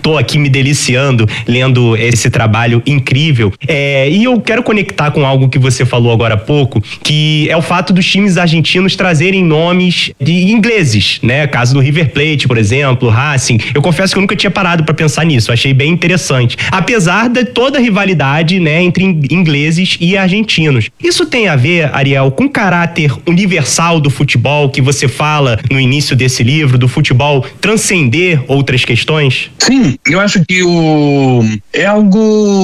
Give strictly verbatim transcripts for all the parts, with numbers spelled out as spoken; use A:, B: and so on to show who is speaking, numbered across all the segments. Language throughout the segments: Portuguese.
A: tô aqui me deliciando lendo esse trabalho incrível. É, e eu quero conectar com algo que você falou agora há pouco, que é o fato dos times argentinos trazerem nomes de ingleses, né? Caso do River Plate, por exemplo, Racing. Eu confesso que eu nunca tinha parado para pensar nisso, eu achei bem interessante. Apesar de toda a rivalidade, né, entre ingleses e argentinos. Isso tem a ver, Ariel, com o caráter universal do futebol que você fala no início desse livro, do futebol transcender outras questões?
B: Sim, eu acho que o é algo,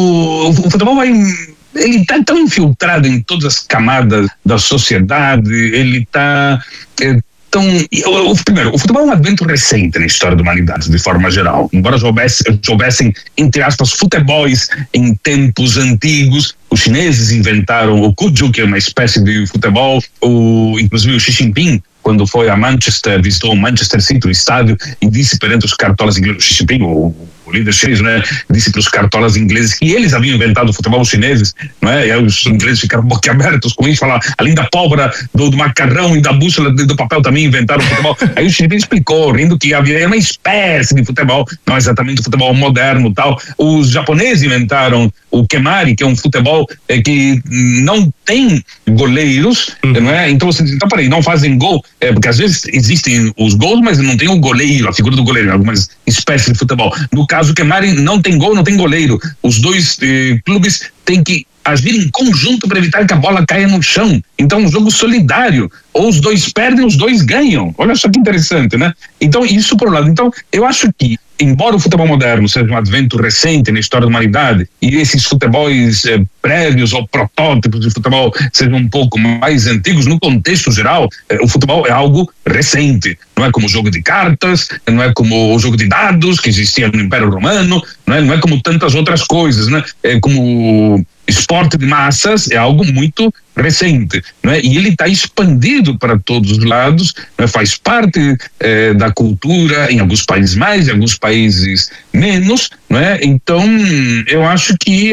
B: o futebol vai, ele está tão infiltrado em todas as camadas da sociedade, ele está é, Então, o, o, primeiro, o futebol é um advento recente na história da humanidade, de forma geral. Embora houvesse, houvessem, entre aspas, futebols em tempos antigos, os chineses inventaram o Cuju, que é uma espécie de futebol, o, inclusive o Xi Jinping, quando foi a Manchester, visitou o Manchester City, o estádio, e disse perante os cartolas ingleses, Xi Jinping, o, o líder chinês, né, disse para os cartolas ingleses que eles haviam inventado o futebol, os chineses, não é? E aí os ingleses ficaram boquiabertos com isso, falaram, além da pólvora, do, do macarrão e da bússola do papel também inventaram o futebol. Aí o Xi Jinping explicou, rindo, que havia uma espécie de futebol, não exatamente o futebol moderno, tal. Os japoneses inventaram o Kemari, que é um futebol é, que não tem goleiros, uhum. não é? Então você diz, então peraí, não fazem gol, é, porque às vezes existem os gols, mas não tem o goleiro, a figura do goleiro, algumas espécies de futebol. No caso, o Kemari não tem gol, não tem goleiro. Os dois eh, clubes têm que agir em conjunto para evitar que a bola caia no chão. Então, um jogo solidário. Ou os dois perdem, os dois ganham. Olha só que interessante, né? Então, isso por um lado. Então, eu acho que, embora o futebol moderno seja um advento recente na história da humanidade, e esses futebols eh, prévios ou protótipos de futebol sejam um pouco mais antigos, no contexto geral, eh, o futebol é algo recente. Não é como o jogo de cartas, não é como o jogo de dados que existia no Império Romano, não é, não é como tantas outras coisas, né? É como esporte de massas, é algo muito recente, não é? E ele está expandido para todos os lados, não é? Faz parte eh, da cultura em alguns países mais, em alguns países menos, não é? Então eu acho que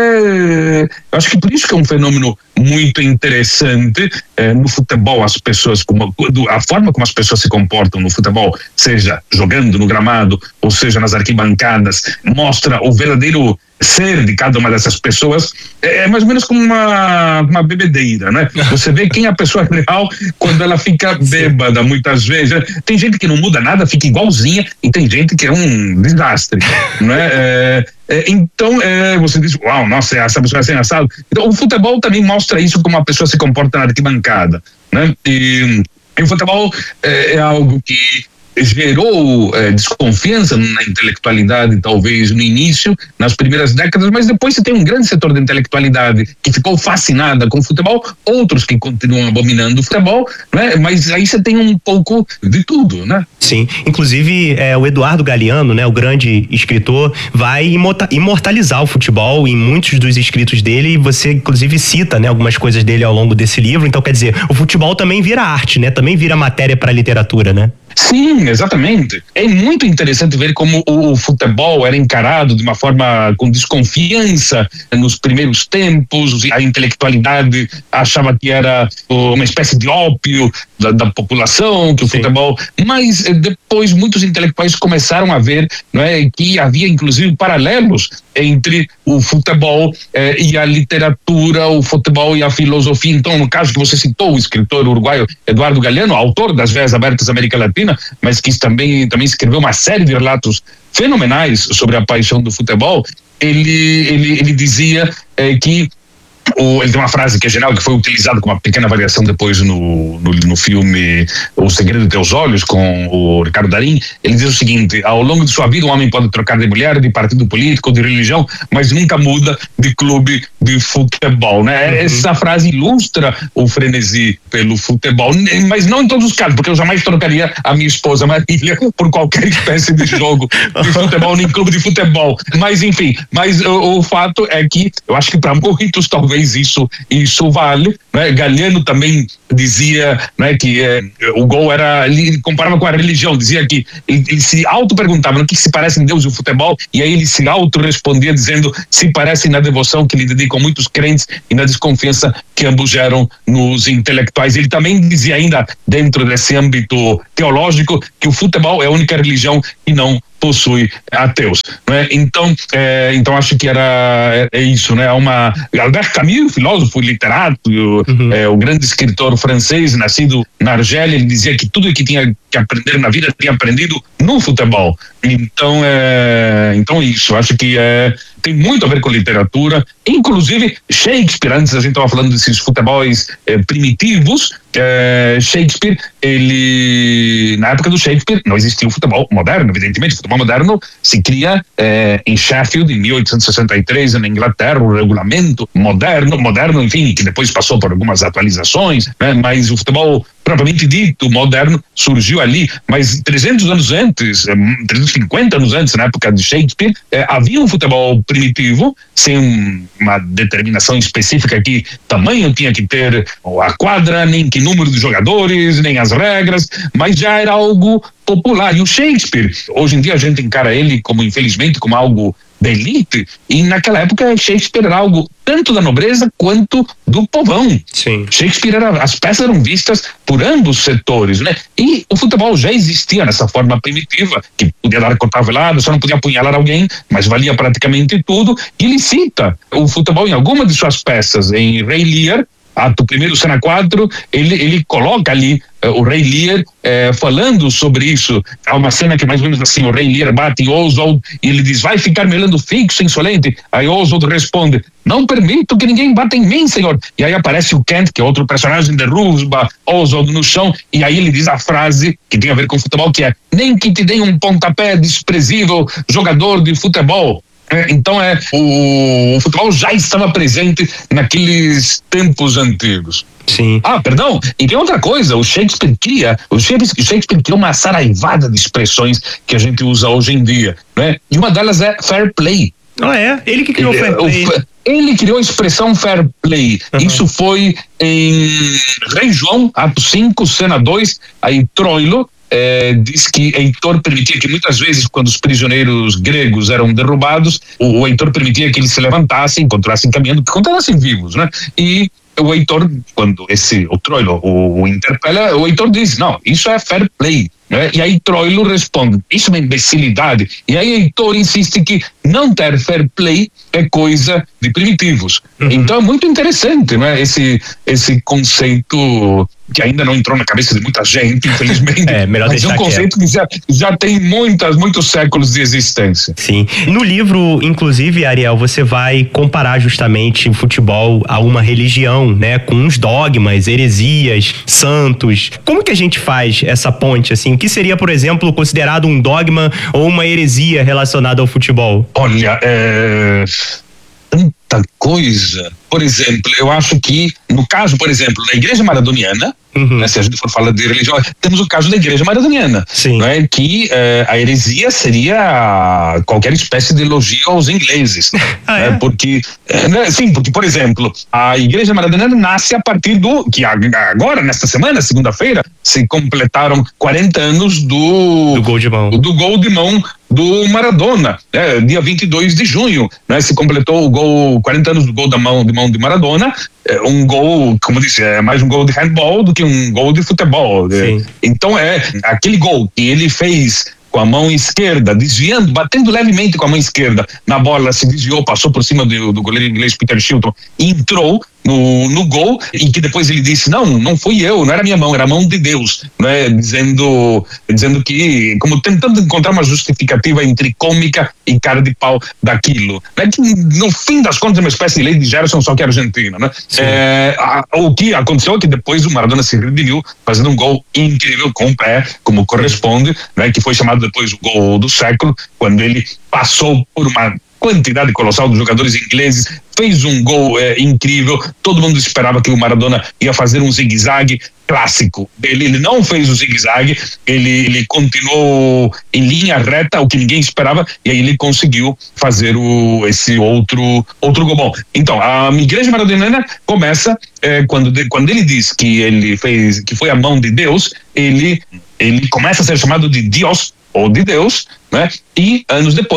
B: é, eu acho que por isso que é um fenômeno muito interessante eh, no futebol. As pessoas, como, a forma como as pessoas se comportam no futebol, seja jogando no gramado ou seja nas arquibancadas, mostra o verdadeiro ser de cada uma dessas pessoas. É mais ou menos como uma, uma bebedeira, né? Você vê quem é a pessoa real quando ela fica bêbada, muitas vezes. Tem gente que não muda nada, fica igualzinha, e tem gente que é um desastre, não é? É, é, então, é, você diz, uau, nossa, essa pessoa é sem assado. Então, o futebol também mostra isso, como a pessoa se comporta na arquibancada, né? E, e o futebol é, é algo que gerou eh, desconfiança na intelectualidade, talvez no início, nas primeiras décadas, mas depois você tem um grande setor da intelectualidade que ficou fascinada com o futebol, outros que continuam abominando o futebol, né? Mas aí você tem um pouco de tudo, né?
A: Sim, inclusive é, o Eduardo Galeano, né, o grande escritor, vai imortalizar o futebol em muitos dos escritos dele, e você inclusive cita, né, algumas coisas dele ao longo desse livro. Então, quer dizer, o futebol também vira arte, né? Também vira matéria para a literatura, né?
B: Sim, exatamente. É muito interessante ver como o, o futebol era encarado de uma forma com desconfiança nos primeiros tempos. A intelectualidade achava que era uma espécie de ópio da, da população, que o Sim. futebol... Mas depois muitos intelectuais começaram a ver, não é, que havia inclusive paralelos entre o futebol eh, e a literatura, o futebol e a filosofia. Então, no caso que você citou, o escritor uruguaio Eduardo Galeano, autor das Veias Abertas da América Latina, mas que também, também escreveu uma série de relatos fenomenais sobre a paixão do futebol. Ele, ele, ele dizia eh, que O, ele tem uma frase que é genial, que foi utilizada com uma pequena variação depois no, no, no filme O Segredo de Teus Olhos, com o Ricardo Darín. Ele diz o seguinte: ao longo de sua vida, um homem pode trocar de mulher, de partido político, de religião, mas nunca muda de clube de futebol, né? Uhum. Essa frase ilustra o frenesi pelo futebol, mas não em todos os casos, porque eu jamais trocaria a minha esposa Marília por qualquer espécie de jogo de futebol, nem clube de futebol. Mas enfim, mas o, o fato é que eu acho que para muitos talvez isso isso vale, né? Galeano também dizia, né, que é, o gol era, ele comparava com a religião, dizia que ele, ele se auto-perguntava no que se parece em Deus e o futebol, e aí ele se auto-respondia dizendo se parece na devoção que lhe dedicam muitos crentes e na desconfiança que ambos geram nos intelectuais. Ele também dizia, ainda dentro desse âmbito teológico, que o futebol é a única religião que não possui ateus, né? Então, é, então acho que era é, é isso, né? Uma Albert Camus, filósofo, literato, uhum. é, o grande escritor francês, nascido na Argélia, ele dizia que tudo que tinha que aprender na vida tinha aprendido no futebol. Então, é, então isso, acho que é, tem muito a ver com literatura, inclusive Shakespeare. Antes a gente estava falando desses futebols é, primitivos. É, Shakespeare, ele na época do Shakespeare não existia o futebol moderno, evidentemente. O futebol moderno se cria é, em Sheffield em mil oitocentos e sessenta e três, na Inglaterra, o regulamento moderno, moderno, enfim, que depois passou por algumas atualizações, né? Mas o futebol propriamente dito moderno surgiu ali. Mas trezentos anos antes, trezentos e cinquenta anos antes, na época de Shakespeare, é, havia um futebol primitivo, sem uma determinação específica que tamanho tinha que ter a quadra, nem que número de jogadores, nem as regras, mas já era algo popular. E o Shakespeare, hoje em dia a gente encara ele como, infelizmente, como algo da elite, e naquela época Shakespeare era algo tanto da nobreza quanto do povão.
A: Sim.
B: Shakespeare era, as peças eram vistas por ambos os setores, né? E o futebol já existia nessa forma primitiva, que podia dar cotovelada, só não podia apunhalar alguém, mas valia praticamente tudo. E ele cita o futebol em alguma de suas peças, em Rei Lear, ato primeiro, cena quatro, ele, ele coloca ali uh, o Rei Lear uh, falando sobre isso. Há uma cena que é mais ou menos assim, o Rei Lear bate em Oswald e ele diz, vai ficar me olhando fixo, insolente. Aí Oswald responde, não permito que ninguém bata em mim, senhor. E aí aparece o Kent, que é outro personagem, derruba Oswald no chão, e aí ele diz a frase que tem a ver com futebol, que é, nem que te dê um pontapé desprezível, jogador de futebol. Então é o, o futebol já estava presente naqueles tempos antigos.
A: Sim.
B: Ah, perdão, e tem outra coisa, o Shakespeare cria, o Shakespeare criou uma saraivada de expressões que a gente usa hoje em dia, né? E uma delas é fair play.
A: Ah, é? Ele que criou o fair play. O,
B: ele criou a expressão fair play. Uhum. Isso foi em Rei João, ato cinco, cena dois, aí Troilo É, diz que Heitor permitia que muitas vezes, quando os prisioneiros gregos eram derrubados, o, o Heitor permitia que eles se levantassem, continuassem caminhando, que continuassem vivos, né? E o Heitor, quando esse, o Troilo o, o interpela, o Heitor diz, não, isso é fair play. Né? E aí Troilo responde, isso é uma imbecilidade. E aí Heitor insiste que não ter fair play é coisa de primitivos. Uhum. Então é muito interessante, né? esse, esse conceito que ainda não entrou na cabeça de muita gente, infelizmente.
A: É, melhor
B: mas é um conceito quieto. que já, já tem muitas, muitos séculos de existência.
A: Sim. No livro, inclusive, Ariel, você vai comparar justamente o futebol a uma religião, né? Com uns dogmas, heresias, santos. Como que a gente faz essa ponte, assim? O que seria, por exemplo, considerado um dogma ou uma heresia relacionada ao futebol?
B: Olha, é... tanta coisa. Por exemplo, eu acho que, no caso, por exemplo, da Igreja Maradoniana, uhum. né, se a gente for falar de religião, temos o caso da Igreja Maradoniana, né, que eh, a heresia seria qualquer espécie de elogio aos ingleses. Ah, né, é? Porque, eh, né, sim, porque, por exemplo, a Igreja Maradoniana nasce a partir do, que agora, nesta semana, segunda-feira, se completaram quarenta anos do,
A: do gol de mão.
B: Do gol de mão do Maradona, né, dia vinte e dois de junho, né, se completou o gol, quarenta anos do gol da mão, de mão de Maradona, é um gol, como eu disse, é mais um gol de handball do que um gol de futebol. Né? Então é aquele gol que ele fez com a mão esquerda, desviando, batendo levemente com a mão esquerda na bola, se desviou, passou por cima do, do goleiro inglês Peter Shilton, entrou no, no gol, e que depois ele disse, não, não fui eu, não era minha mão, era a mão de Deus, né? dizendo, dizendo que, como tentando encontrar uma justificativa entre cômica e cara de pau daquilo, né? Que no fim das contas é uma espécie de lei de Gerson, só que argentina, né? É, a, o que aconteceu é que depois o Maradona se redimiu, fazendo um gol incrível com o pé, como corresponde, né? Que foi chamado depois o gol do século, quando ele passou por uma quantidade colossal de jogadores ingleses, fez um gol é, incrível, todo mundo esperava que o Maradona ia fazer um zigue-zague clássico dele, ele não fez o zigue-zague, ele, ele continuou em linha reta, o que ninguém esperava, e aí ele conseguiu fazer o, esse outro, outro gol. Bom, então, a Igreja Maradoniana começa, é, quando, de, quando ele diz que ele fez, que foi a mão de Deus, ele, ele começa a ser chamado de Dios, ou de Deus, né? E anos depois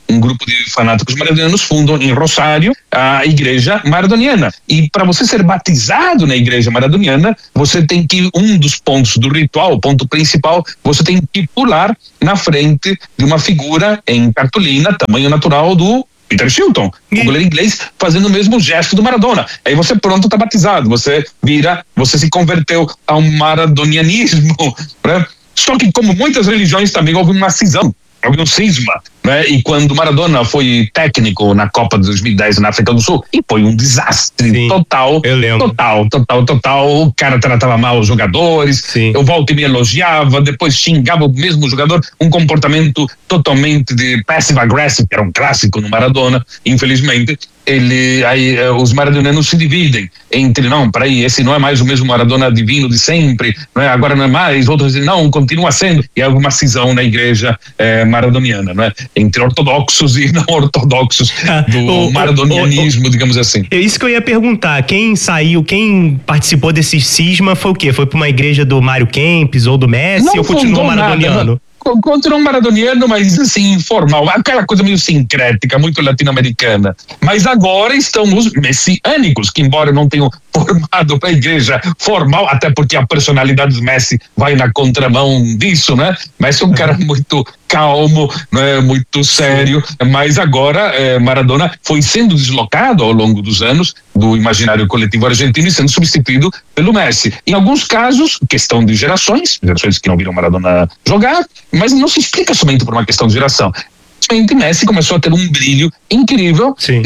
B: um grupo de fanáticos maradonianos fundam em Rosário a igreja maradoniana. E para você ser batizado na igreja maradoniana, você tem que, um dos pontos do ritual, o ponto principal, você tem que pular na frente de uma figura em cartolina, tamanho natural, do Peter Shilton, o goleiro inglês, fazendo o mesmo gesto do Maradona. Aí você pronto está batizado, você vira, você se converteu ao maradonianismo, né? Só que, como muitas religiões, também houve uma cisão, houve um cisma, né? E quando Maradona foi técnico na Copa de dois mil e dez na África do Sul, e foi um desastre. Sim, total, total, total, total. O cara tratava mal os jogadores. Sim. Eu volto e me elogiava, depois xingava o mesmo jogador, um comportamento totalmente de passive aggressive, que era um clássico no Maradona, infelizmente. Ele, aí, os maradonianos se dividem entre, não, peraí, esse não é mais o mesmo Maradona divino de sempre, não é? Agora não é mais, outros dizem, não, continua sendo, e há uma cisão na igreja eh, maradoniana, não é? Entre ortodoxos e não ortodoxos do o, maradonianismo, o, o, digamos assim.
A: É isso que eu ia perguntar, quem saiu, quem participou desse cisma foi o quê? Foi para uma igreja do Mário Kempis ou do Messi, não ou continuou maradoniano? Nada,
B: Continuou um maradoniano, mas assim, informal, aquela coisa meio sincrética, muito latino-americana. Mas agora estão os messiânicos, que embora não tenham formado para a igreja formal, até porque a personalidade do Messi vai na contramão disso, né? Messi é um cara muito calmo, né? Muito sério, mas agora eh, Maradona foi sendo deslocado ao longo dos anos do imaginário coletivo argentino e sendo substituído pelo Messi. Em alguns casos, questão de gerações, gerações que não viram Maradona jogar, mas não se explica somente por uma questão de geração. Simplesmente Messi começou a ter um brilho incrível e,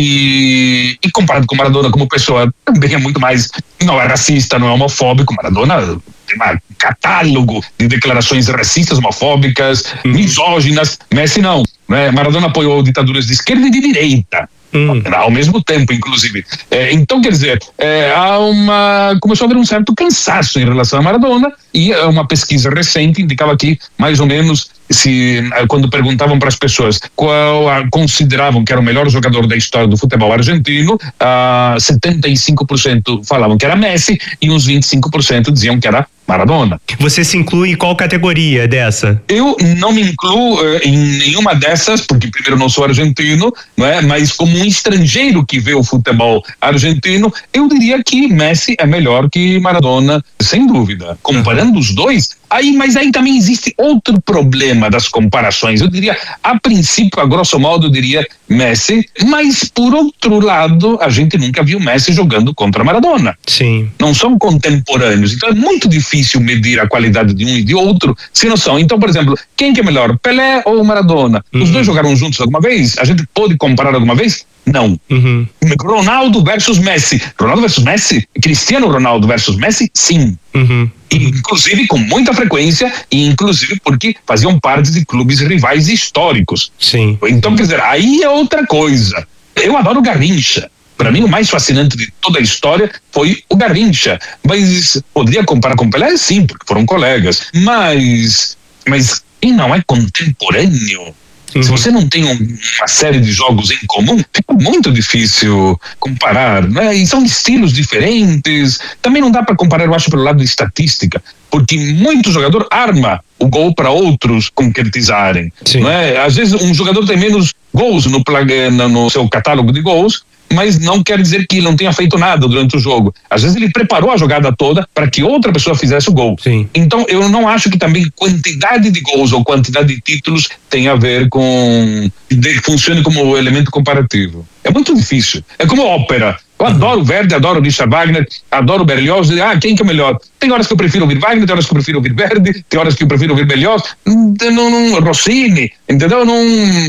B: e, e comparado com Maradona como pessoa, também é muito mais, não é racista, não é homofóbico. Maradona tem um catálogo de declarações racistas, homofóbicas, uhum. misóginas. Messi não, né? Maradona apoiou ditaduras de esquerda e de direita. Hum. Ao mesmo tempo, inclusive. É, então, quer dizer, é, há uma, começou a haver um certo cansaço em relação a Maradona, e uma pesquisa recente indicava que, mais ou menos, se, quando perguntavam para as pessoas qual a, consideravam que era o melhor jogador da história do futebol argentino, uh, setenta e cinco por cento falavam que era Messi e uns vinte e cinco por cento diziam que era Maradona.
A: Você se inclui em qual categoria dessa?
B: Eu não me incluo uh, em nenhuma dessas, porque primeiro não sou argentino, não é? Mas como um estrangeiro que vê o futebol argentino, eu diria que Messi é melhor que Maradona, sem dúvida. Comparando os dois, aí, mas aí também existe outro problema das comparações. Eu diria, a princípio, a grosso modo, eu diria Messi, mas por outro lado, a gente nunca viu Messi jogando contra Maradona.
A: Sim.
B: Não são contemporâneos, então é muito difícil medir a qualidade de um e de outro, se não são. Então, por exemplo, quem que é melhor, Pelé ou Maradona? Uhum. Os dois jogaram juntos alguma vez? A gente pode comparar alguma vez? Não. Uhum. Ronaldo versus Messi. Ronaldo versus Messi? Cristiano Ronaldo versus Messi? Sim. Uhum. Inclusive com muita frequência, e inclusive porque faziam parte de clubes rivais históricos.
A: Sim.
B: Então, quer dizer, aí é outra coisa. Eu adoro Garrincha. Para mim, o mais fascinante de toda a história foi o Garrincha. Mas poderia comparar com Pelé? Sim, porque foram colegas. Mas, mas quem não é contemporâneo? Uhum. Se você não tem um, uma série de jogos em comum, fica muito difícil comparar, né? E são estilos diferentes. Também não dá para comparar, eu acho, pelo lado de estatística, porque muito jogador arma o gol para outros concretizarem. Né? Às vezes um jogador tem menos gols no, no seu catálogo de gols, mas não quer dizer que ele não tenha feito nada durante o jogo. Às vezes ele preparou a jogada toda para que outra pessoa fizesse o gol.
A: Sim.
B: Então eu não acho que também quantidade de gols ou quantidade de títulos tenha a ver com... De, funcione como elemento comparativo. É muito difícil. É como ópera. Eu adoro Verdi, adoro Richard Wagner, adoro Berlioz. Ah, quem que é melhor? Tem horas que eu prefiro ouvir Wagner, tem horas que eu prefiro ouvir Verdi, tem horas que eu prefiro ouvir Berlioz, não, não, Rossini, entendeu? Não,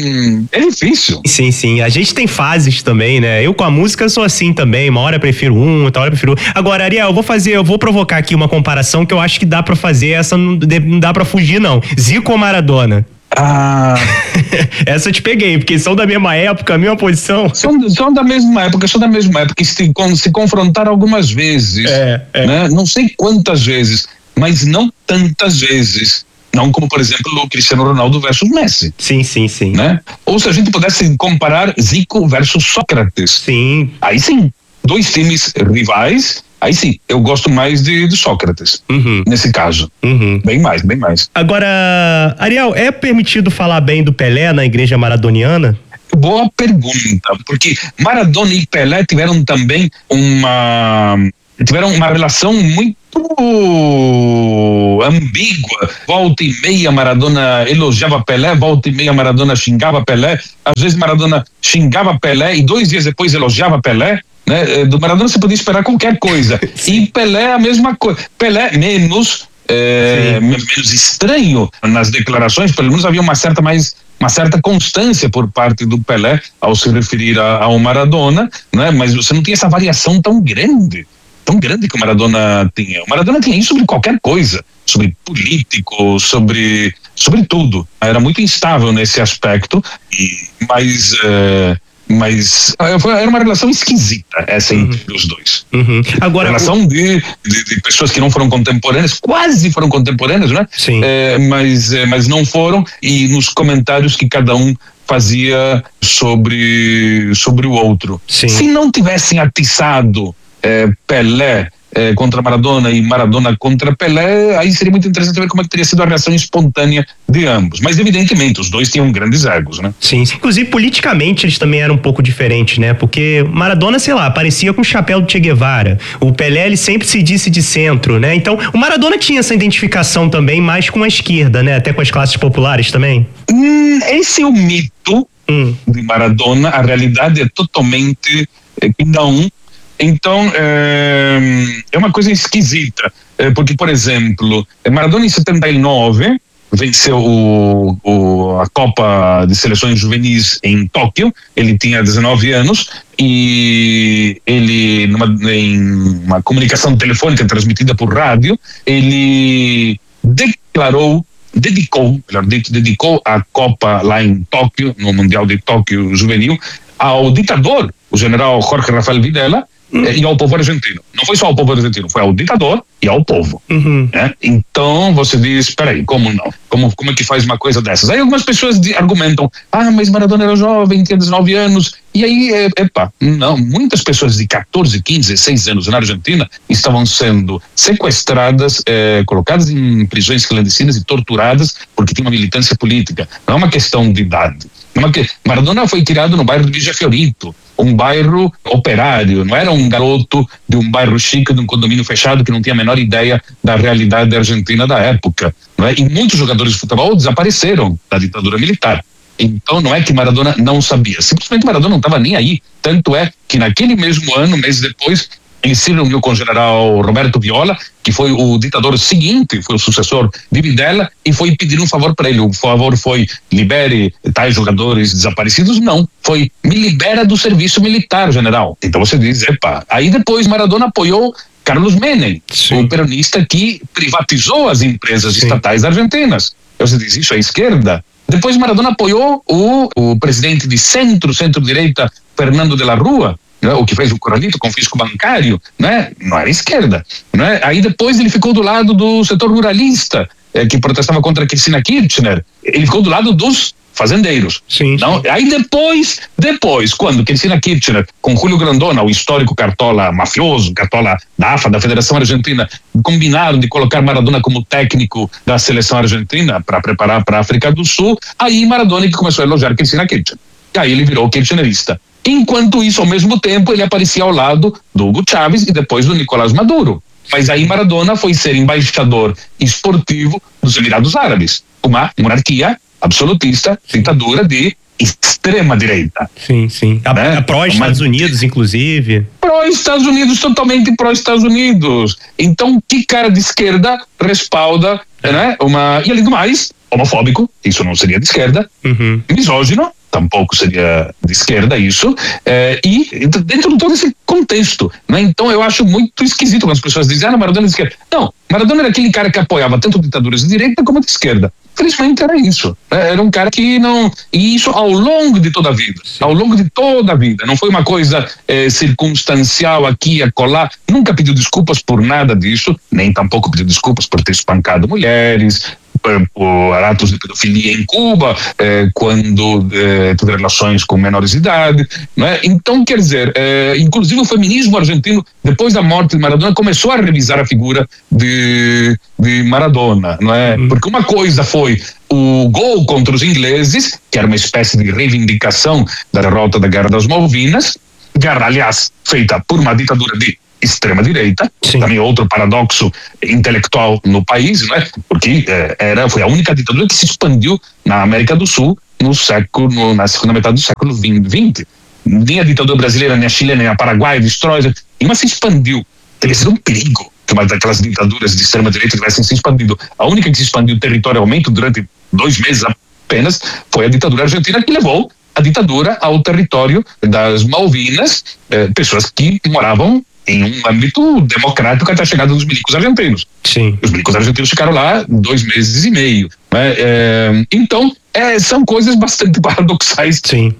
B: é difícil.
A: Sim, sim. A gente tem fases também, né? Eu com a música sou assim também. Uma hora eu prefiro um, outra hora eu prefiro outro. Agora, Ariel, eu vou fazer, eu vou provocar aqui uma comparação que eu acho que dá pra fazer. Essa não, não dá pra fugir, não. Zico ou Maradona?
B: Ah.
A: Essa eu te peguei, porque são da mesma época, a mesma posição.
B: São, são da mesma época, são da mesma época, e se, se confrontaram algumas vezes,
A: é, é.
B: Né? Não sei quantas vezes, mas não tantas vezes. Não como, por exemplo, o Cristiano Ronaldo versus Messi.
A: Sim, sim, sim.
B: Né? Ou se a gente pudesse comparar Zico versus Sócrates.
A: Sim.
B: Aí sim, dois times rivais, aí sim, eu gosto mais de, de Sócrates, uhum. nesse caso. Uhum. Bem mais, bem mais.
A: Agora, Ariel, é permitido falar bem do Pelé na igreja maradoniana?
B: Boa pergunta, porque Maradona e Pelé tiveram também uma tiveram uma relação muito ambígua. Volta e meia Maradona elogiava Pelé, volta e meia Maradona xingava Pelé, às vezes Maradona xingava Pelé e dois dias depois elogiava Pelé, né? Do Maradona você podia esperar qualquer coisa. E Pelé a mesma coisa. Pelé menos é, menos estranho nas declarações, pelo menos havia uma certa mais uma certa constância por parte do Pelé ao se referir a, ao Maradona, né? Mas você não tinha essa variação tão grande, tão grande que o Maradona tinha. O Maradona tinha isso sobre qualquer coisa, sobre político, sobre, sobre tudo. Era muito instável nesse aspecto, e, mas, é, mas era uma relação esquisita essa entre uhum. os dois.
A: Uhum. Agora,
B: relação
A: o...
B: de, de, de pessoas que não foram contemporâneas, quase foram contemporâneas, né?
A: Sim.
B: É, mas, é, mas não foram, e nos comentários que cada um fazia sobre, sobre o outro.
A: Sim.
B: Se não tivessem atiçado é, Pelé É, contra Maradona e Maradona contra Pelé, aí seria muito interessante ver como é que teria sido a reação espontânea de ambos. Mas evidentemente os dois tinham grandes egos, né?
A: Sim, inclusive politicamente eles também eram um pouco diferentes, né? Porque Maradona, sei lá, parecia com o chapéu do Che Guevara. O Pelé, ele sempre se disse de centro, né? Então o Maradona tinha essa identificação também mais com a esquerda, né? Até com as classes populares também.
B: Hum, esse é o mito
A: hum.
B: de Maradona. A realidade é totalmente é, que não. Então, é, é uma coisa esquisita, é, porque, por exemplo, Maradona em setenta e nove venceu o, o, a Copa de Seleções Juvenis em Tóquio, ele tinha dezenove anos, e ele, numa, em uma comunicação telefônica transmitida por rádio, ele declarou, dedicou, melhor dito, dedicou a Copa lá em Tóquio, no Mundial de Tóquio Juvenil, ao ditador, o general Jorge Rafael Videla, e ao povo argentino. Não foi só ao povo argentino, foi ao ditador e ao povo. Uhum. Né? Então você diz, peraí, como não? Como, como é que faz uma coisa dessas? Aí algumas pessoas de, argumentam, ah, mas Maradona era jovem, tinha dezenove anos, e aí, é, epa, não, muitas pessoas de catorze, quinze, dezesseis anos na Argentina estavam sendo sequestradas, é, colocadas em prisões clandestinas e torturadas porque tinha uma militância política. Não é uma questão de idade. Uma que... Maradona foi criado no bairro de Villa Fiorito, um bairro operário, não era um garoto de um bairro chique, de um condomínio fechado que não tinha a menor ideia da realidade argentina da época, não é? E muitos jogadores de futebol desapareceram da ditadura militar. Então não é que Maradona não sabia, simplesmente Maradona não estava nem aí. Tanto é que naquele mesmo ano, meses depois, ele se reuniu com o general Roberto Viola, que foi o ditador seguinte, foi o sucessor de Videla, e foi pedir um favor para ele. O favor foi: libere tais jogadores desaparecidos? Não, foi: me libera do serviço militar, general. Então você diz, epa. Aí depois Maradona apoiou Carlos Menem, Sim. o peronista que privatizou as empresas Sim. estatais argentinas. Você diz, isso é esquerda? Depois Maradona apoiou o, o presidente de centro, centro-direita, Fernando de la Rúa, o que fez o Corralito, confisco bancário, né? Não era esquerda, né? Aí depois ele ficou do lado do setor ruralista, eh, que protestava contra Cristina Kirchner. Ele ficou do lado dos fazendeiros.
A: Sim,
B: não?
A: sim.
B: Aí depois, depois, quando Cristina Kirchner, com Julio Grondona, o histórico cartola mafioso, cartola da A F A, da Federação Argentina, combinaram de colocar Maradona como técnico da seleção argentina para preparar para a África do Sul, aí Maradona que começou a elogiar Cristina Kirchner. E aí ele virou kirchnerista. Enquanto isso, ao mesmo tempo, ele aparecia ao lado do Hugo Chávez e depois do Nicolás Maduro. Mas aí Maradona foi ser embaixador esportivo dos Emirados Árabes, uma monarquia absolutista, ditadura de extrema direita.
A: Sim, sim. A, né? a pró-Estados uma... Unidos, inclusive.
B: Pró-Estados Unidos, totalmente pró-Estados Unidos. Então, que cara de esquerda respalda, é. né? Uma... E além do mais, homofóbico, isso não seria de esquerda, uhum. misógino, tampouco seria de esquerda isso, é, e dentro de todo esse contexto, né? Então eu acho muito esquisito quando as pessoas dizem, ah, Maradona é de esquerda. Não, Maradona era aquele cara que apoiava tanto ditaduras de direita como de esquerda. Felizmente era isso, né? Era um cara que não, e isso ao longo de toda a vida, Sim. ao longo de toda a vida, não foi uma coisa é, circunstancial aqui e acolá, nunca pediu desculpas por nada disso, nem tampouco pediu desculpas por ter espancado mulheres, por, por atos de pedofilia em Cuba, eh, quando eh, teve relações com menores de idade, não é? Então, quer dizer, eh, inclusive o feminismo argentino, depois da morte de Maradona, começou a revisar a figura de, de Maradona, não é? Uhum. Porque uma coisa foi o gol contra os ingleses, que era uma espécie de reivindicação da derrota da Guerra das Malvinas, guerra, aliás, feita por uma ditadura de extrema-direita, também outro paradoxo intelectual no país, né? Porque eh, era, foi a única ditadura que se expandiu na América do Sul no século, no, na segunda metade do século vinte. Nem a ditadura brasileira, nem a chilena, nem a paraguaia, destrói, mas se expandiu. Teria sido um perigo que uma daquelas ditaduras de extrema-direita tivessem se expandido. A única que se expandiu territorialmente durante dois meses apenas foi a ditadura argentina, que levou a ditadura ao território das Malvinas, eh, pessoas que moravam em um âmbito democrático até a chegada dos milicos argentinos.
A: Sim.
B: Os milicos argentinos ficaram lá dois meses e meio. Né? É, então, é, são coisas bastante paradoxais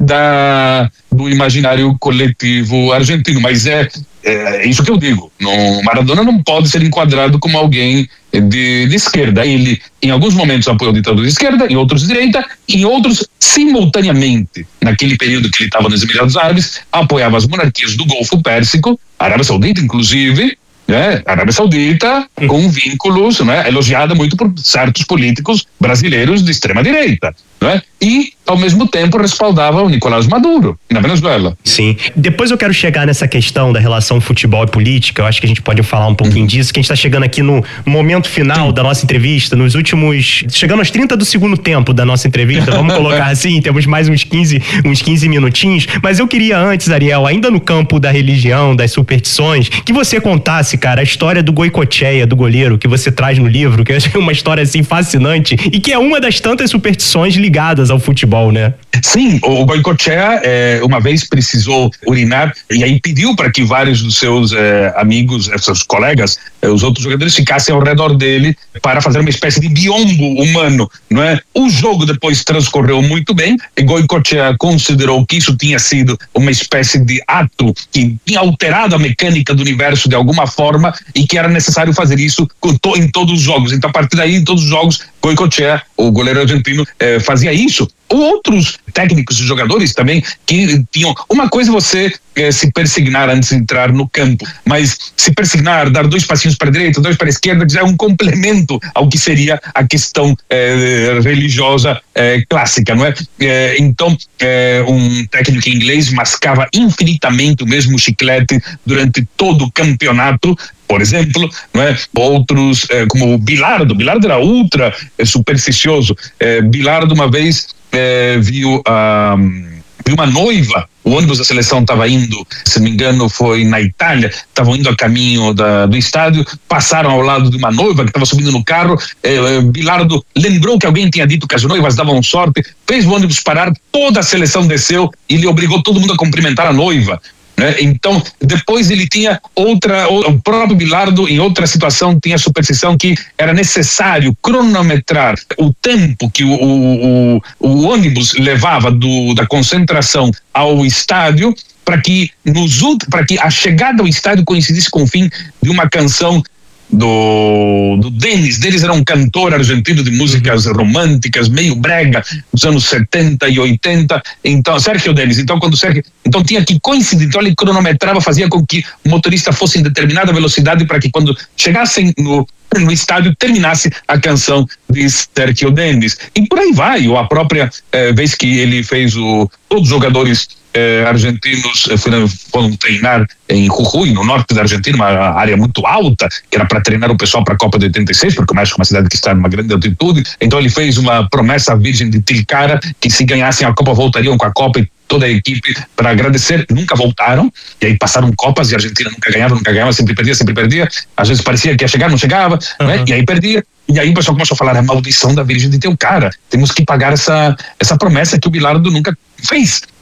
B: da, do imaginário coletivo argentino, mas é, é isso que eu digo. No, Maradona não pode ser enquadrado como alguém de, de esquerda. Ele, em alguns momentos, apoiou a ditadura de esquerda, em outros de direita, em outros, simultaneamente, naquele período que ele estava nos Emirados Árabes, apoiava as monarquias do Golfo Pérsico, a Arábia Saudita, inclusive, né? A Arábia Saudita com vínculos, né? Elogiada muito por certos políticos brasileiros de extrema-direita, né? E, ao mesmo tempo, respaldava o Nicolás Maduro, na Venezuela.
A: Sim. Depois eu quero chegar nessa questão da relação futebol e política, eu acho que a gente pode falar um pouquinho uhum. disso, que a gente está chegando aqui no momento final Sim. da nossa entrevista, nos últimos, chegando aos trinta do segundo tempo da nossa entrevista, vamos colocar assim, temos mais uns quinze, uns quinze minutinhos, mas eu queria antes, Ariel, ainda no campo da religião, das superstições, que você contasse, cara, a história do Goicoechea, do goleiro, que você traz no livro, que é uma história assim fascinante e que é uma das tantas superstições ligadas ao futebol, né?
B: Sim, o Goicoechea é, uma vez precisou urinar e aí pediu para que vários dos seus é, amigos, seus colegas, é, os outros jogadores ficassem ao redor dele para fazer uma espécie de biombo humano, não é? O jogo depois transcorreu muito bem e Goicoechea considerou que isso tinha sido uma espécie de ato que tinha alterado a mecânica do universo de alguma forma e que era necessário fazer isso em todos os jogos. Então, a partir daí, em todos os jogos, Goicoechea, o goleiro argentino, eh, fazia isso. Outros técnicos e jogadores também que tinham uma coisa você eh, se persignar antes de entrar no campo, mas se persignar, dar dois passinhos para a direita, dois para a esquerda, já é um complemento ao que seria a questão eh, religiosa eh, clássica, não é? Eh, então, eh, um técnico inglês mascava infinitamente o mesmo chiclete durante todo o campeonato, por exemplo, não é? Outros, eh, como o Bilardo, Bilardo era ultra eh, supersticioso. Eh, Bilardo uma vez eh, viu, ah, viu uma noiva, o ônibus da seleção estava indo, se não me engano foi na Itália, estavam indo a caminho da, do estádio, passaram ao lado de uma noiva que estava subindo no carro, eh, Bilardo lembrou que alguém tinha dito que as noivas davam sorte, fez o ônibus parar, toda a seleção desceu e ele obrigou todo mundo a cumprimentar a noiva. Né? Então, depois ele tinha outra, o próprio Bilardo, em outra situação, tinha a superstição que era necessário cronometrar o tempo que o, o, o, o ônibus levava do, da concentração ao estádio para que, nos, para que a chegada ao estádio coincidisse com o fim de uma canção do, do Denis. Denis era um cantor argentino de músicas românticas, meio brega, dos anos setenta e oitenta, então, Sérgio Denis, então quando Sérgio, então tinha que coincidir, então ele cronometrava, fazia com que o motorista fosse em determinada velocidade para que quando chegassem no no estádio terminasse a canção de Sérgio Denis, e por aí vai, ou a própria eh, vez que ele fez o, todos os jogadores eh, argentinos eh, foram, foram treinar em Jujuy, no norte da Argentina, uma área muito alta, que era para treinar o pessoal para a Copa de oitenta e seis, porque o México é uma cidade que está numa grande altitude, então ele fez uma promessa à Virgem de Tilcara, que se ganhassem a Copa voltariam com a Copa e toda a equipe para agradecer, nunca voltaram, e aí passaram Copas e a Argentina nunca ganhava, nunca ganhava, sempre perdia, sempre perdia, às vezes parecia que ia chegar, não chegava, uhum. né? E aí perdia, e aí o pessoal começou a falar, a maldição da Virgem de Tilcara, temos que pagar essa, essa promessa que o Bilardo nunca fez,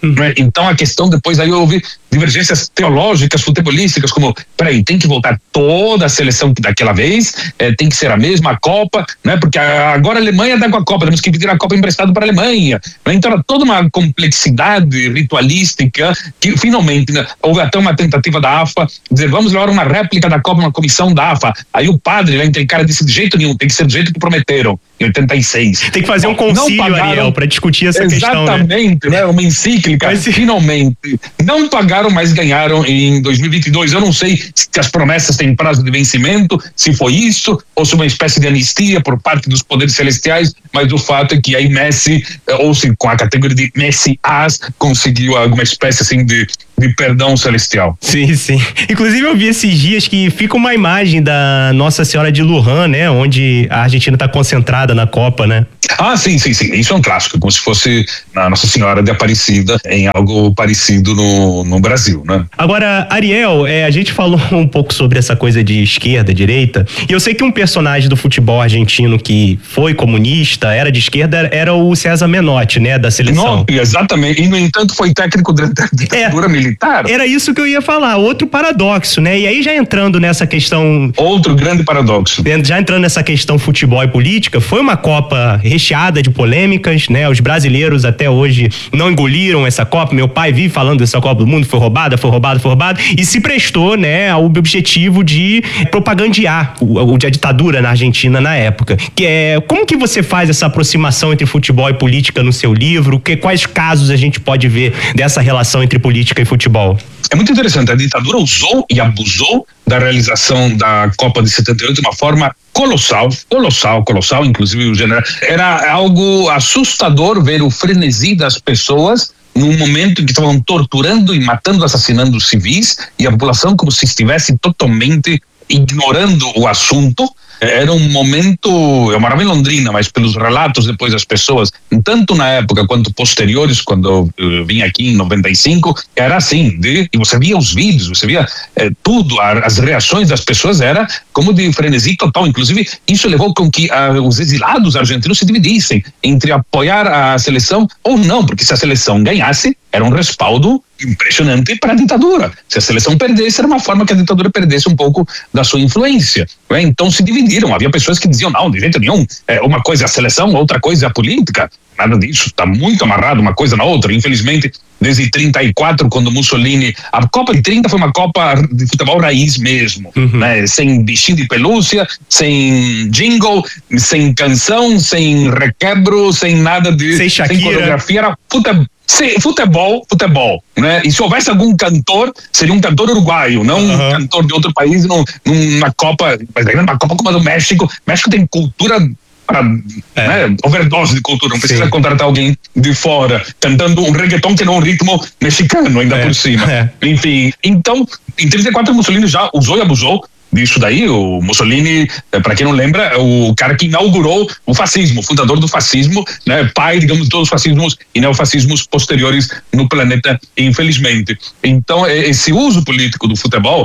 B: Hum. Né? Então a questão depois aí houve divergências teológicas, futebolísticas, como, peraí, tem que voltar toda a seleção daquela vez, é, tem que ser a mesma Copa, né? Porque a, agora a Alemanha dá com a Copa, temos que pedir a Copa emprestada para a Alemanha, né? Então era toda uma complexidade ritualística que finalmente, né, houve até uma tentativa da A F A dizer, vamos levar uma réplica da Copa, uma comissão da A F A. Aí o padre lá aquele cara disse, de jeito nenhum, tem que ser do jeito que prometeram em oitenta e seis.
A: Tem que fazer um concílio, pagaram, Ariel, para discutir essa questão, né?
B: Exatamente, né? Uma encíclica. Mas, finalmente, não pagaram, mas ganharam em dois mil e vinte e dois. Eu não sei se as promessas têm prazo de vencimento, se foi isso, ou se uma espécie de anistia por parte dos poderes celestiais, mas o fato é que aí Messi, ou se com a categoria de Messi-As, conseguiu alguma espécie assim de de perdão celestial.
A: Sim, sim. Inclusive eu vi esses dias que fica uma imagem da Nossa Senhora de Lujan, né? Onde a Argentina está concentrada na Copa, né?
B: Ah, sim, sim, sim. Isso é um clássico, como se fosse a Nossa Senhora de Aparecida em algo parecido no, no Brasil, né?
A: Agora, Ariel, é, a gente falou um pouco sobre essa coisa de esquerda, direita, e eu sei que um personagem do futebol argentino que foi comunista, era de esquerda, era o César Menotti, né? Da seleção.
B: Não, exatamente. E, no entanto, foi técnico da ditadura
A: é.
B: militar.
A: Era isso que eu ia falar, outro paradoxo, né? E aí já entrando nessa questão...
B: Outro grande paradoxo.
A: Já entrando nessa questão futebol e política, foi uma Copa recheada de polêmicas, né? Os brasileiros até hoje não engoliram essa Copa, meu pai vive falando dessa Copa do Mundo, foi roubada, foi roubada, foi roubada, e se prestou, né, ao objetivo de propagandear o, o, a ditadura na Argentina na época. Que é, como que você faz essa aproximação entre futebol e política no seu livro? Que, quais casos a gente pode ver dessa relação entre política e futebol?
B: É muito interessante, a ditadura usou e abusou da realização da Copa de setenta e oito de uma forma colossal, colossal, colossal, inclusive o general. Era algo assustador ver o frenesi das pessoas num momento em que estavam torturando e matando, assassinando civis, e a população como se estivesse totalmente ignorando o assunto. Era um momento, eu morava em Londrina, mas pelos relatos depois das pessoas, tanto na época quanto posteriores, quando eu vim aqui em noventa e cinco, era assim, de, e você via os vídeos, você via eh, tudo, a, as reações das pessoas era como de frenesi total. Inclusive, isso levou com que ah, os exilados argentinos se dividissem entre apoiar a seleção ou não, porque se a seleção ganhasse, era um respaldo impressionante para a ditadura. Se a seleção perdesse, era uma forma que a ditadura perdesse um pouco da sua influência. Né? Então se dividiram. Havia pessoas que diziam, não, de jeito nenhum, é, uma coisa é a seleção, outra coisa é a política. Nada disso, está muito amarrado uma coisa na outra. Infelizmente, desde trinta e quatro, quando Mussolini... A Copa de trinta foi uma Copa de futebol raiz mesmo, uhum. né? Sem bichinho de pelúcia, sem jingle, sem canção, sem requebro, sem nada de...
A: Sem Shakira.
B: Sem coreografia, era futebol. Sim, futebol, futebol, né? E se houvesse algum cantor, seria um cantor uruguaio, não uhum. um cantor de outro país num, numa Copa, mas aí numa Copa como a do México. México tem cultura para, é. né, overdose de cultura, não precisa Sim. contratar alguém de fora cantando um reggaeton que não é um ritmo mexicano ainda é. por cima. É. Enfim, então, em trinta e quatro Mussolini já usou e abusou disso daí. O Mussolini, para quem não lembra, é o cara que inaugurou o fascismo, o fundador do fascismo, né, pai, digamos, de todos os fascismos e neofascismos posteriores no planeta, infelizmente. Então, esse uso político do futebol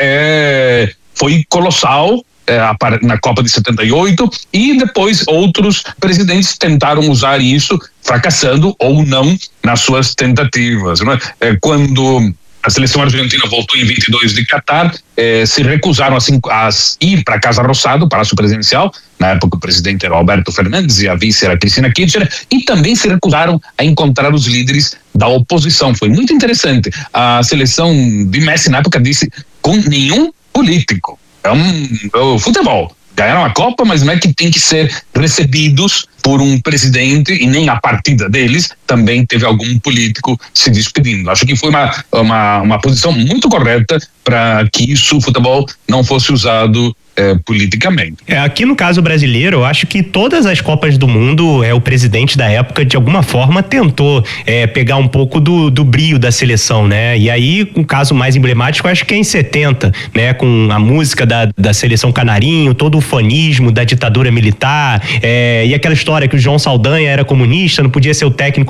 B: é, é, foi colossal é, na Copa de setenta e oito, e depois outros presidentes tentaram usar isso, fracassando ou não nas suas tentativas. Né? É, quando a seleção argentina voltou em vinte e dois de Catar, eh, se recusaram assim, a ir para a Casa Rosada, o Palácio Presidencial. Na época o presidente era Alberto Fernandes e a vice era Cristina Kirchner, e também se recusaram a encontrar os líderes da oposição. Foi muito interessante. A seleção de Messi na época disse, com nenhum político. É um, é um futebol. Ganharam a Copa, mas não é que tem que ser recebidos por um presidente, e nem a partida deles também teve algum político se despedindo. Acho que foi uma, uma, uma posição muito correta para que isso, o futebol, não fosse usado é, politicamente.
A: É, aqui no caso brasileiro, eu acho que todas as Copas do Mundo, é, o presidente da época, de alguma forma, tentou é, pegar um pouco do, do brio da seleção, né? E aí, um caso mais emblemático, acho que é em setenta, né? Com a música da, da seleção Canarinho, todo o fanismo da ditadura militar, é, e aquela história que o João Saldanha era comunista, não podia ser o técnico da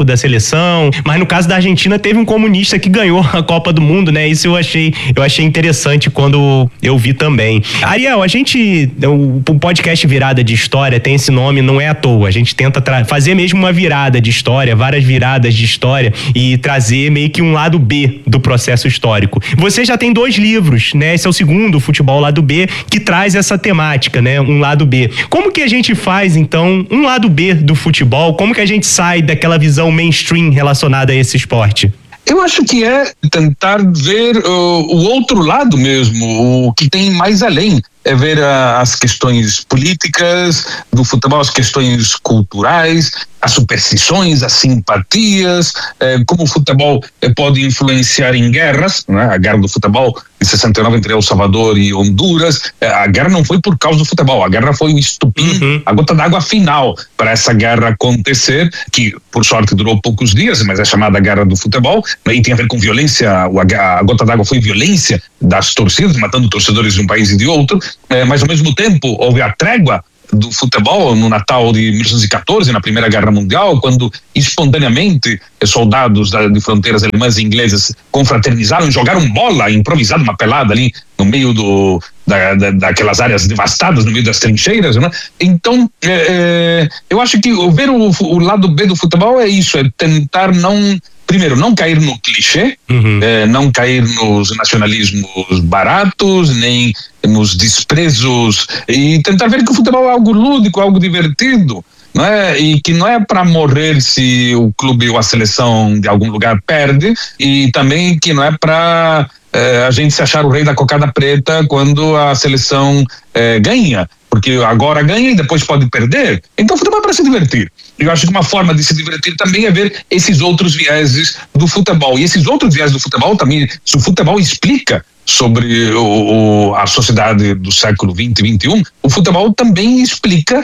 A: da seleção, mas no caso da Argentina teve um comunista que ganhou a Copa do Mundo, né? Isso eu achei, eu achei interessante quando eu vi também. Ariel, a gente, o, o podcast Virada de História tem esse nome, não é à toa. A gente tenta tra- fazer mesmo uma virada de história, várias viradas de história e trazer meio que um lado B do processo histórico. Você já tem dois livros, né? Esse é o segundo, o Futebol Lado B, que traz essa temática, né? Um lado B. Como que a gente faz, então, um lado B do futebol? Como que a gente sai daquela visão mainstream relacionada a esse esporte?
B: Eu acho que é tentar ver uh, o outro lado mesmo, o que tem mais além. É ver uh, as questões políticas do futebol, as questões culturais, as superstições, as simpatias, eh, como o futebol eh, pode influenciar em guerras, né? A guerra do futebol de sessenta e nove entre El Salvador e Honduras, eh, a guerra não foi por causa do futebol, a guerra foi o estupim, uhum. a gota d'água final para essa guerra acontecer, que por sorte durou poucos dias, mas é chamada guerra do futebol, né? E tem a ver com violência, a gota d'água foi violência das torcidas, matando torcedores de um país e de outro, eh, mas ao mesmo tempo houve a trégua do futebol no Natal de mil novecentos e catorze, na Primeira Guerra Mundial, quando espontaneamente soldados da, de fronteiras alemãs e inglesas confraternizaram e jogaram bola, improvisado, uma pelada ali no meio do, da, da, daquelas áreas devastadas, no meio das trincheiras, né? Então, é, é, eu acho que ver o, o lado B do futebol é isso, é tentar não... Primeiro, não cair no clichê, uhum. eh, não cair nos nacionalismos baratos, nem nos desprezos, e tentar ver que o futebol é algo lúdico, algo divertido, não é? E que não é para morrer se o clube ou a seleção de algum lugar perde, e também que não é para eh, a gente se achar o rei da cocada preta quando a seleção eh, ganha, porque agora ganha e depois pode perder. Então o futebol é para se divertir. Eu acho que uma forma de se divertir também é ver esses outros vieses do futebol. E esses outros vieses do futebol também, se o futebol explica sobre o, o, a sociedade do século vinte e vinte e um, o futebol também explica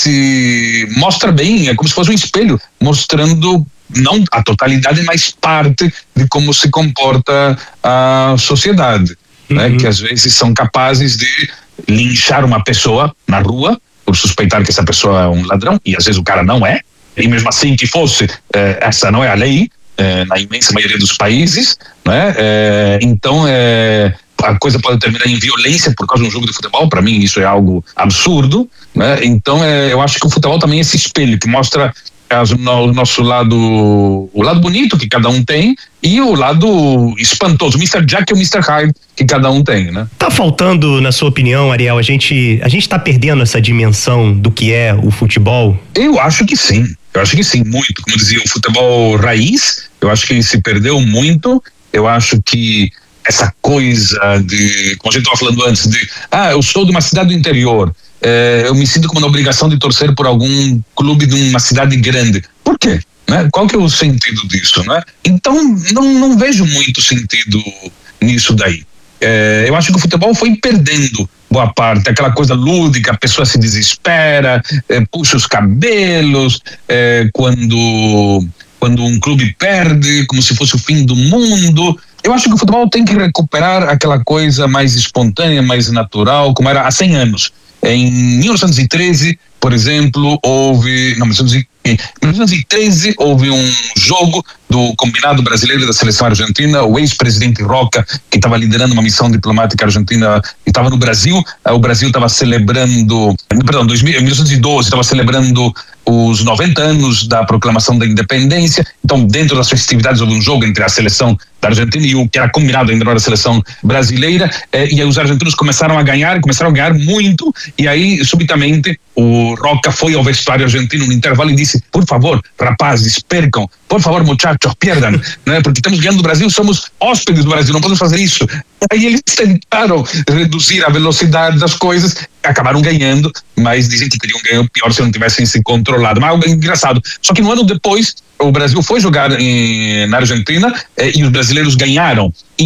B: esse, mostra bem, é como se fosse um espelho, mostrando não a totalidade, mas parte de como se comporta a sociedade, uhum. né? Que às vezes são capazes de linchar uma pessoa na rua por suspeitar que essa pessoa é um ladrão, e às vezes o cara não é, e mesmo assim que fosse, eh, essa não é a lei, eh, na imensa maioria dos países, né? Eh, então eh, a coisa pode terminar em violência por causa de um jogo de futebol. Para mim isso é algo absurdo, né? Então eh, eu acho que o futebol também é esse espelho que mostra o nosso lado, o lado bonito que cada um tem e o lado espantoso, o mister Jack e o mister Hyde que cada um tem, né?
A: Tá faltando, na sua opinião, Ariel, a gente, a gente tá perdendo essa dimensão do que é o futebol?
B: Eu acho que sim, eu acho que sim, muito. Como dizia, o futebol raiz, eu acho que ele se perdeu muito. Eu acho que essa coisa de, como a gente estava falando antes, de, ah, eu sou de uma cidade do interior, é, eu me sinto como na obrigação de torcer por algum clube de uma cidade grande. Por quê? Né? Qual que é o sentido disso, né? Então, não, não vejo muito sentido nisso daí. É, eu acho que o futebol foi perdendo boa parte, aquela coisa lúdica, a pessoa se desespera, é, puxa os cabelos, é, quando, quando um clube perde, como se fosse o fim do mundo. Eu acho que o futebol tem que recuperar aquela coisa mais espontânea, mais natural, como era há cem anos. Em mil novecentos e treze, por exemplo, houve, não, em mil novecentos e treze houve um jogo do combinado brasileiro da seleção argentina, o ex-presidente Roca, que estava liderando uma missão diplomática argentina, e estava no Brasil. O Brasil estava celebrando, perdão, em mil novecentos e doze estava celebrando os noventa anos da proclamação da independência. Então, dentro das festividades houve um jogo entre a seleção da Argentina e o que era combinado ainda era a seleção brasileira, eh, e aí os argentinos começaram a ganhar, começaram a ganhar muito, e aí subitamente o Roca foi ao vestuário argentino no intervalo e disse: por favor, rapazes, percam, por favor, muchachos, perdam, né? Porque estamos ganhando do Brasil, somos hóspedes do Brasil, não podemos fazer isso. Aí eles tentaram reduzir a velocidade das coisas, acabaram ganhando, mas dizem que teriam ganho pior se não tivessem se controlado. Mas algo engraçado. Só que no ano depois, o Brasil foi jogar em, na Argentina, eh, e os brasileiros ganharam. E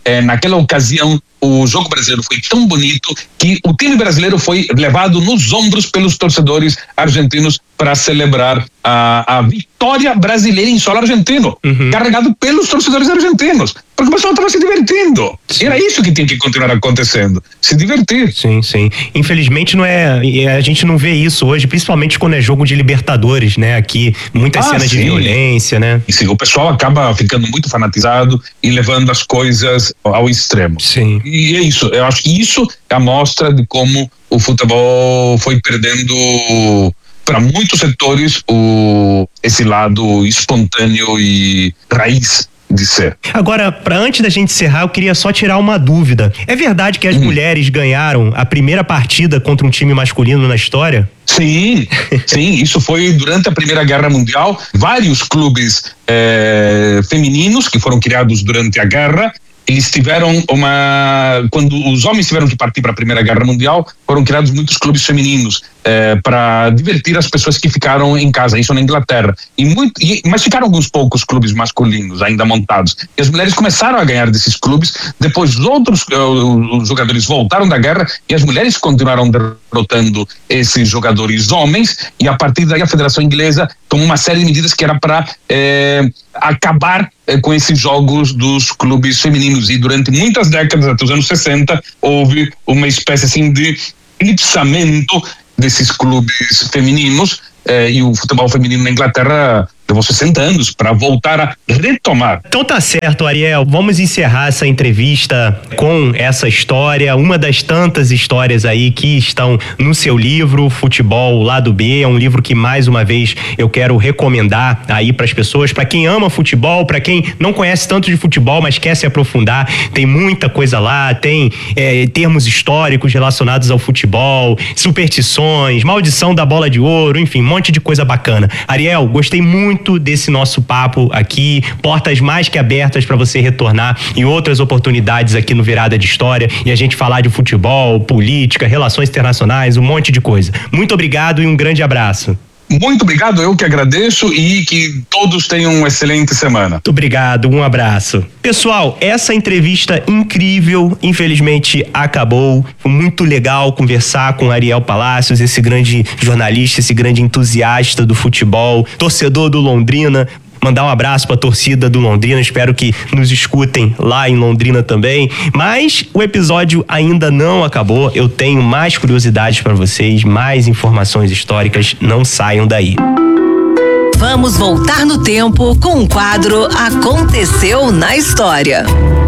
B: eh, naquela ocasião o jogo brasileiro foi tão bonito que o time brasileiro foi levado nos ombros pelos torcedores argentinos para celebrar a, a vitória brasileira em solo argentino, uhum. carregado pelos torcedores argentinos, porque o pessoal estava se divertindo. Sim. Era isso que tinha que continuar acontecendo, se divertir.
A: Sim, sim. Infelizmente não é, a gente não vê isso hoje, principalmente quando é jogo de Libertadores, né? Aqui muitas ah, cenas sim. de violência, né?
B: E sim, o pessoal acaba ficando muito fanatizado e levando as coisas ao extremo.
A: Sim.
B: E é isso, eu acho que isso é a mostra de como o futebol foi perdendo para muitos setores o, esse lado espontâneo e raiz de ser.
A: Agora, para antes da gente encerrar, eu queria só tirar uma dúvida. É verdade que as hum. mulheres ganharam a primeira partida contra um time masculino na história?
B: Sim, sim, isso foi durante a Primeira Guerra Mundial. Vários clubes eh, femininos que foram criados durante a guerra, eles tiveram uma... Quando os homens tiveram que partir para a Primeira Guerra Mundial, foram criados muitos clubes femininos eh, para divertir as pessoas que ficaram em casa, isso na Inglaterra. E muito, e, mas ficaram alguns poucos clubes masculinos ainda montados. E as mulheres começaram a ganhar desses clubes, depois os outros uh, os jogadores voltaram da guerra e as mulheres continuaram derrotando esses jogadores homens, e a partir daí a Federação Inglesa tomou uma série de medidas que era para eh, acabar com esses jogos dos clubes femininos, e durante muitas décadas, até os anos sessenta, houve uma espécie assim de eclipsamento desses clubes femininos, eh, e o futebol feminino na Inglaterra levou sessenta anos para voltar a retomar.
A: Então tá certo, Ariel, vamos encerrar essa entrevista com essa história, uma das tantas histórias aí que estão no seu livro Futebol Lado B. É um livro que, mais uma vez, eu quero recomendar aí para as pessoas, para quem ama futebol, para quem não conhece tanto de futebol, mas quer se aprofundar. Tem muita coisa lá, tem é, termos históricos relacionados ao futebol, superstições, maldição da bola de ouro, enfim, um monte de coisa bacana. Ariel, gostei muito desse nosso papo aqui, portas mais que abertas para você retornar em outras oportunidades aqui no Virada de História e a gente falar de futebol, política, relações internacionais, um monte de coisa. Muito obrigado e um grande abraço.
B: Muito obrigado, eu que agradeço, e que todos tenham uma excelente semana.
A: Muito obrigado, um abraço. Pessoal, essa entrevista incrível, infelizmente acabou. Foi muito legal conversar com Ariel Palacios, esse grande jornalista, esse grande entusiasta do futebol, torcedor do Londrina. Mandar um abraço para a torcida do Londrina, espero que nos escutem lá em Londrina também. Mas o episódio ainda não acabou, eu tenho mais curiosidades para vocês, mais informações históricas, não saiam daí.
C: Vamos voltar no tempo com o quadro Aconteceu na História.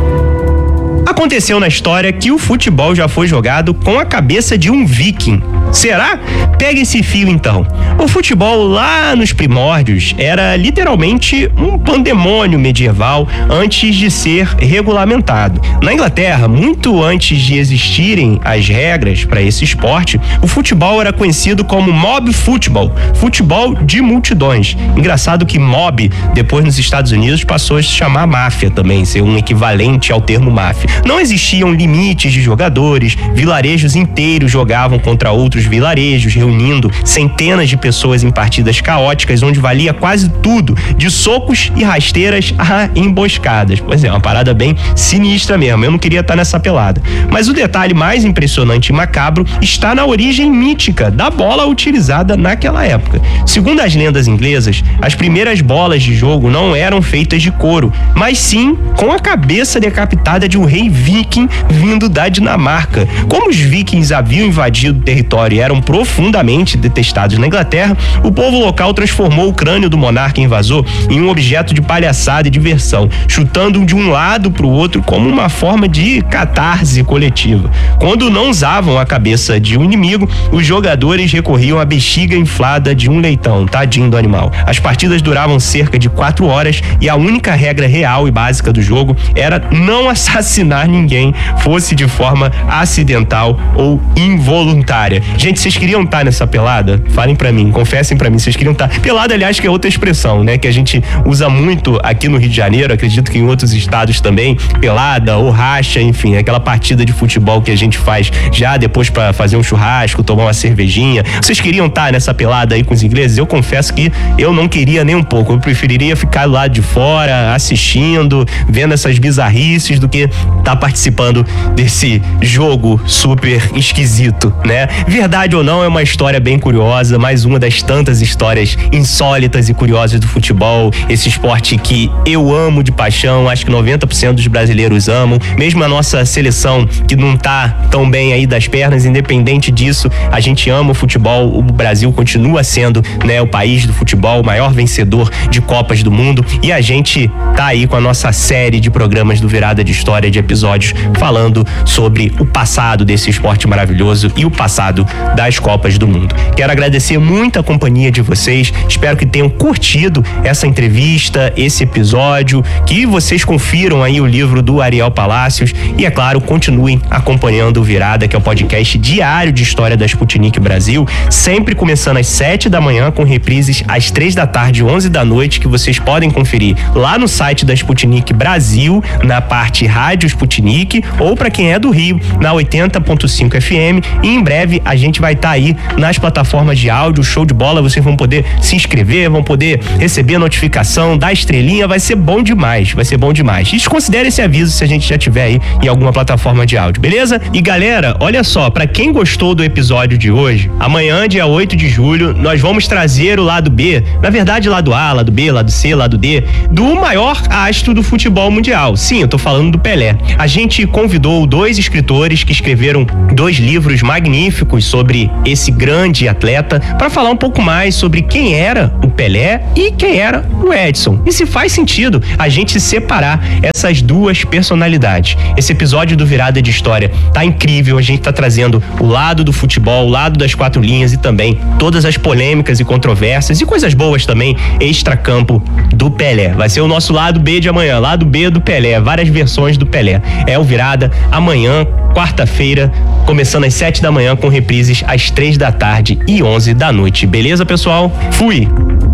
A: Aconteceu na história que o futebol já foi jogado com a cabeça de um viking. Será? Pega esse fio então. O futebol lá nos primórdios era literalmente um pandemônio medieval antes de ser regulamentado. Na Inglaterra, muito antes de existirem as regras para esse esporte, o futebol era conhecido como mob football, futebol de multidões. Engraçado que mob, depois nos Estados Unidos, passou a se chamar máfia também, ser um equivalente ao termo máfia. Não existiam limites de jogadores, vilarejos inteiros jogavam contra outros vilarejos, reunindo centenas de pessoas em partidas caóticas, onde valia quase tudo, de socos e rasteiras a emboscadas. Pois é, uma parada bem sinistra mesmo, eu não queria estar nessa pelada. Mas o detalhe mais impressionante e macabro está na origem mítica da bola utilizada naquela época. Segundo as lendas inglesas, as primeiras bolas de jogo não eram feitas de couro, mas sim com a cabeça decapitada de um rei viking vindo da Dinamarca. Como os vikings haviam invadido o território e eram profundamente detestados na Inglaterra, o povo local transformou o crânio do monarca invasor em um objeto de palhaçada e diversão, chutando de um lado para o outro como uma forma de catarse coletiva. Quando não usavam a cabeça de um inimigo, os jogadores recorriam à bexiga inflada de um leitão, tadinho do animal. As partidas duravam cerca de quatro horas e a única regra real e básica do jogo era não assassinar ninguém, fosse de forma acidental ou involuntária. Gente, vocês queriam estar nessa pelada? Falem pra mim, confessem pra mim, vocês queriam estar. Pelada, aliás, que é outra expressão, né? Que a gente usa muito aqui no Rio de Janeiro, acredito que em outros estados também, pelada ou racha, enfim, aquela partida de futebol que a gente faz já depois pra fazer um churrasco, tomar uma cervejinha. Vocês queriam estar nessa pelada aí com os ingleses? Eu confesso que eu não queria nem um pouco, eu preferiria ficar lá de fora, assistindo, vendo essas bizarrices do que estar tá participando desse jogo super esquisito, né? Verdade ou não, é uma história bem curiosa, mais uma das tantas histórias insólitas e curiosas do futebol, esse esporte que eu amo de paixão, acho que noventa por cento dos brasileiros amam, mesmo a nossa seleção que não tá tão bem aí das pernas, independente disso, a gente ama o futebol, o Brasil continua sendo, né, o país do futebol, o maior vencedor de Copas do Mundo, e a gente tá aí com a nossa série de programas do Virada de História, de episódios falando sobre o passado desse esporte maravilhoso e o passado das Copas do Mundo. Quero agradecer muito a companhia de vocês, espero que tenham curtido essa entrevista, esse episódio, que vocês confiram aí o livro do Ariel Palacios e, é claro, continuem acompanhando o Virada, que é o podcast diário de história da Sputnik Brasil, sempre começando às sete da manhã, com reprises às três da tarde, onze da noite, que vocês podem conferir lá no site da Sputnik Brasil, na parte Rádio Sputnik, ou para quem é do Rio, na oitenta ponto cinco F M, e em breve a gente vai estar tá aí nas plataformas de áudio, show de bola, vocês vão poder se inscrever, vão poder receber a notificação, dar estrelinha, vai ser bom demais, vai ser bom demais. Desconsidere esse aviso se a gente já tiver aí em alguma plataforma de áudio, beleza? E galera, olha só, para quem gostou do episódio de hoje, amanhã, dia oito de julho, nós vamos trazer o lado B, na verdade lado A, lado B, lado C, lado D, do maior astro do futebol mundial. Sim, eu tô falando do Pelé. A gente convidou dois escritores que escreveram dois livros magníficos sobre esse grande atleta para falar um pouco mais sobre quem era o Pelé e quem era o Edson. E se faz sentido a gente separar essas duas personalidades. Esse episódio do Virada de História tá incrível, a gente tá trazendo o lado do futebol, o lado das quatro linhas e também todas as polêmicas e controvérsias e coisas boas também extracampo do Pelé. Vai ser o nosso lado B de amanhã, lado B do Pelé, várias versões do Pelé. É o Virada amanhã, quarta-feira, começando às sete da manhã, com reprises às três da tarde e onze da noite. Beleza, pessoal? Fui!